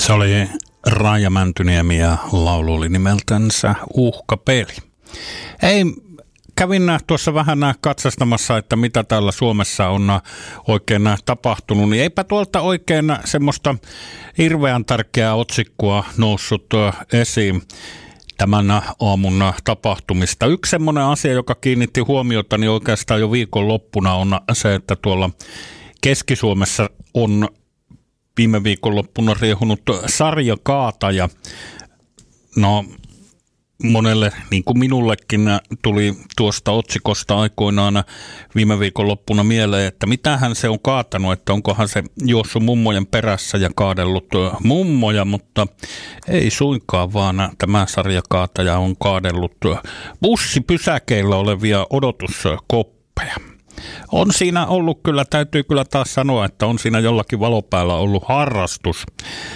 Se oli Raija Mäntyniemi ja laulu oli nimeltänsä Uhkapeli. Kävin tuossa vähän katsastamassa, että mitä täällä Suomessa on oikein tapahtunut, niin eipä tuolta oikein semmoista hirveän tärkeää otsikkoa noussut esiin tämän aamun tapahtumista. Yksi semmoinen asia, joka kiinnitti huomiota, niin oikeastaan jo viikonloppuna on se, että tuolla Keski-Suomessa on viime viikonloppuna riehunut sarjakaataja. No monelle, niin kuin minullekin, tuli tuosta otsikosta aikoinaan viime viikonloppuna mieleen, että mitähän se on kaatanut, että onkohan se juossut mummojen perässä ja kaadellut mummoja, mutta ei suinkaan, vaan tämä sarjakaataja on kaadellut bussipysäkeillä olevia odotuskoppeja. On siinä ollut kyllä, täytyy kyllä taas sanoa, että on siinä jollakin valopäällä ollut harrastus.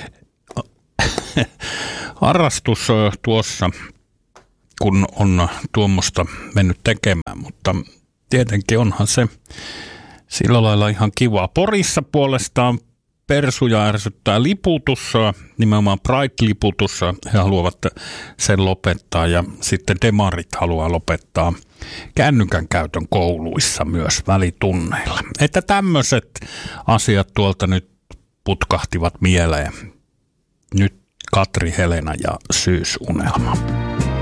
Harrastus tuossa, kun on tuommoista mennyt tekemään, mutta tietenkin onhan se sillä lailla ihan kiva. Porissa puolestaan persuja ärsyttää liputus, nimenomaan Pride-liputus, he haluavat sen lopettaa ja sitten demarit haluaa lopettaa kännykän käytön kouluissa myös välitunneilla. Että tämmöiset asiat tuolta nyt putkahtivat mieleen. Nyt Katri Helena ja Syysunelma.